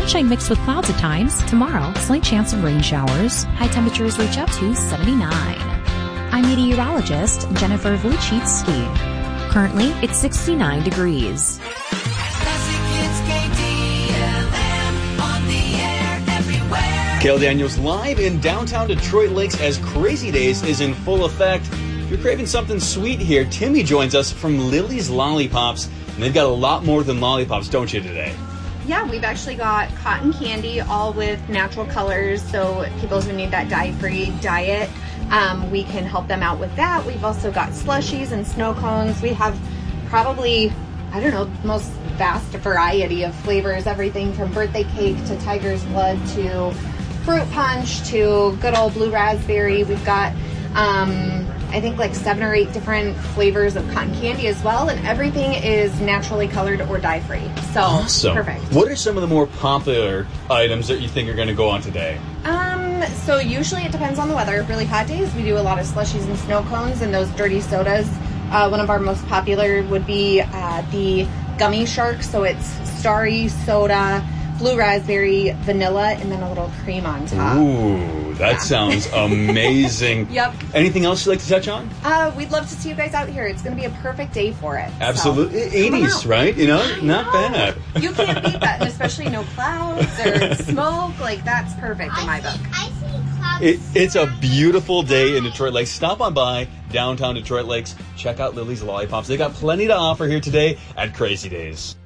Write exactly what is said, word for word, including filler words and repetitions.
sunshine mixed with clouds at times. Tomorrow, slight chance of rain showers. High temperatures reach up to seventy-nine. I'm meteorologist Jennifer Wojcicki. Currently, it's sixty-nine degrees. Kale Daniels live in downtown Detroit Lakes as Crazy Days is in full effect. If you're craving something sweet here, Timmy joins us from Lily's Lollipops, and they've got a lot more than lollipops, don't you, today? Yeah, we've actually got cotton candy, all with natural colors, so people who need that dye-free diet, um, we can help them out with that. We've also got slushies and snow cones. We have probably, I don't know, the most vast variety of flavors, everything from birthday cake to tiger's blood to fruit punch to good old blue raspberry. We've got, um, I think, like seven or eight different flavors of cotton candy as well, and everything is naturally colored or dye-free. So, awesome. Perfect. What are some of the more popular items that you think are going to go on today? Um, so usually it depends on the weather. Really hot days, we do a lot of slushies and snow cones and those dirty sodas. Uh, one of our most popular would be uh, the Gummy Shark. So it's starry soda, blue raspberry, vanilla, and then a little cream on top. Ooh, that yeah. sounds amazing. Yep. Anything else you'd like to touch on? Uh, we'd love to see you guys out here. It's going to be a perfect day for it. Absolutely. So, eighties, right? You know, I not know. bad. You can't beat that, and especially no clouds or smoke. Like, that's perfect in my book. I see clouds. It, it's a beautiful day in Detroit Lakes. Stop on by downtown Detroit Lakes. Check out Lily's Lollipops. They got plenty to offer here today at Crazy Days.